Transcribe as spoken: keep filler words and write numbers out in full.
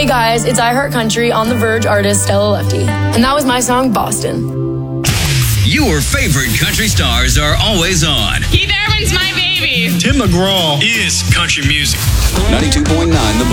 guys, it's I Heart Country on The Verge artist Stella Lefty. And that was my song, Boston. Your favorite country stars are always on. Keith Urban's my baby. Tim McGraw is country music. ninety-two point nine The